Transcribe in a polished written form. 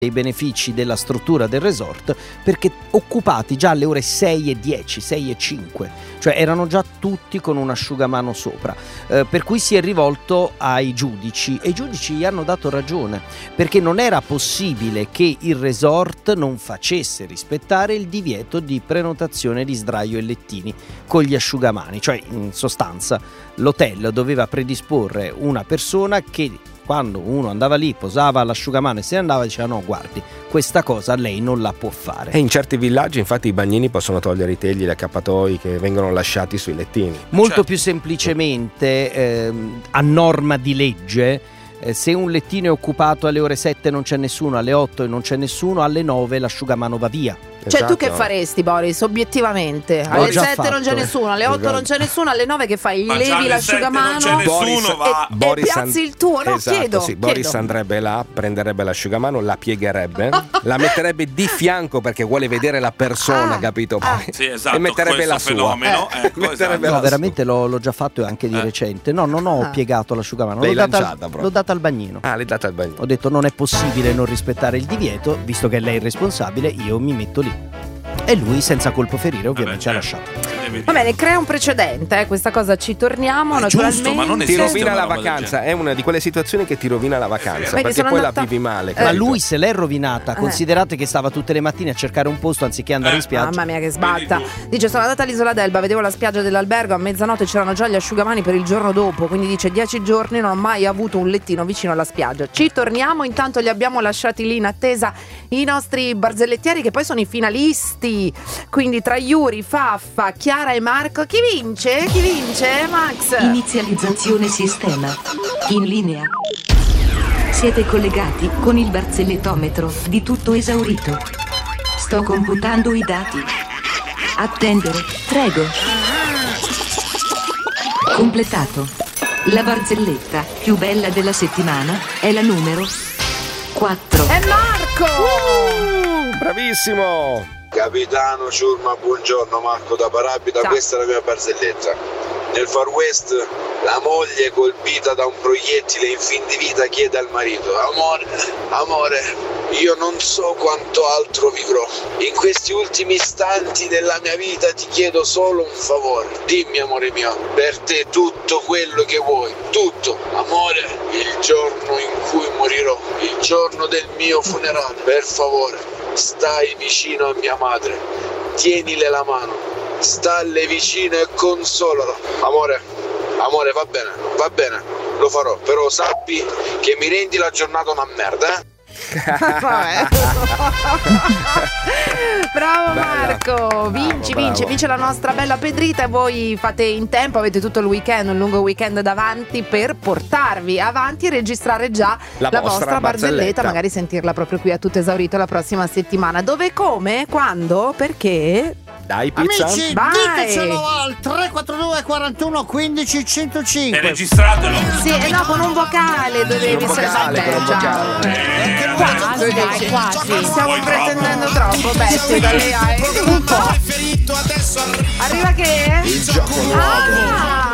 i benefici della struttura del resort, perché occupati già alle ore 6:10, 6:05, cioè erano già tutti con un asciugamano sopra, per cui si è rivolto ai giudici e i giudici gli hanno dato ragione, perché non era possibile che il resort non facesse rispettare il divieto di prenotazione di sdraio e lettini con gli asciugamani, cioè in sostanza l'hotel doveva predisporre una persona che quando uno andava lì, posava l'asciugamano e se ne andava, diceva no, guardi, questa cosa lei non la può fare. E in certi villaggi infatti i bagnini possono togliere i tegli, gli accappatoi che vengono lasciati sui lettini. Molto più semplicemente, a norma di legge, se un lettino è occupato alle ore 7 non c'è nessuno, alle 8 non c'è nessuno, alle 9 l'asciugamano va via. Cioè tu che faresti, Boris, obiettivamente? Alle 7 non c'è nessuno, alle 8 non c'è nessuno, alle 9 che fai? Ma Levi l'asciugamano, non c'è nessuno, e piazzi il tuo, no? Esatto, chiedo. Boris andrebbe là, prenderebbe l'asciugamano, la piegherebbe, la metterebbe di fianco perché vuole vedere la persona, capito? Sì, esatto, e metterebbe la sua fenomeno, metterebbe No, la veramente l'ho già fatto e anche di recente. No, non ho piegato l'asciugamano, L'hai l'ho lanciata proprio. data al bagnino. Ah, l'hai data al bagnino. Ho detto non è possibile non rispettare il divieto, visto che lei è il responsabile, io mi metto lì. E lui, senza colpo ferire, ovviamente ci ha lasciato. Va bene, crea un precedente, questa cosa ci torniamo naturalmente. Giusto, ma non Ti esiste rovina una la roba del vacanza, genere. è una di quelle situazioni che ti rovina la vacanza, Vedi, perché sono poi andata- la vivi male. Ma capito? lui se l'è rovinata, considerate che stava tutte le mattine a cercare un posto anziché andare in spiaggia. Mamma mia che sbatta. Vedi Dice sono andata all'Isola d'Elba, vedevo la spiaggia dell'albergo, a mezzanotte c'erano già gli asciugamani per il giorno dopo, quindi dice 10 giorni non ho mai avuto un lettino vicino alla spiaggia. Ci torniamo, intanto li abbiamo lasciati lì in attesa i nostri barzellettieri che poi sono i finalisti, quindi tra Yuri, Faffa, Chiara e Marco. Chi vince? Chi vince? Max? Inizializzazione sistema. In linea. Siete collegati con il barzellettometro di tutto esaurito. Sto computando i dati. Attendere, prego. Completato. La barzelletta più bella della settimana è la numero 4. È Marco! Bravissimo! Capitano Ciurma, buongiorno, Marco da Parabita, Ciao. questa è la mia barzelletta. Nel Far West la moglie colpita da un proiettile in fin di vita chiede al marito: amore, io non so quanto altro vivrò. In questi ultimi istanti della mia vita ti chiedo solo un favore. Dimmi, amore mio, per te tutto quello che vuoi, tutto. Amore, il giorno in cui morirò, il giorno del mio funerale, per favore, stai vicino a mia madre, tienile la mano, stalle vicino e consolalo. Amore, va bene, lo farò, però sappi che mi rendi la giornata una merda, eh? Bravo Bella. Marco, vince la nostra bella Pedrita e voi fate in tempo, avete tutto il weekend, un lungo weekend davanti per portarvi avanti e registrare già La la vostra vostra barzelletta, barzelletta. magari sentirla proprio qui a tutto esaurito la prossima settimana. Dove, come, quando, perché? Dai pizza. Amici, Vai. ditecelo al 342 41 15 105. E registratelo. Sì, no, con un vocale dovevi Con un vocale, con un vocale. Quasi, dai, quasi. Stiamo pretendendo troppo, Betty, da lei un po'. Arriva che? Il gioco nuovo. Ah!